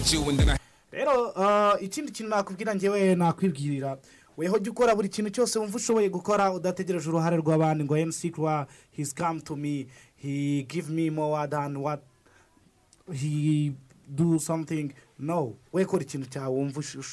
with you and then I rero ikindi kintu nakubwira ngewe nakwibwirira weho jya ukora buri kintu cyose wumva ushoboye gukora udategereje uruhare rw'abandi ngo MC Kra he's come to me he give me more than what he do something no we kora ikintu cyawe wumva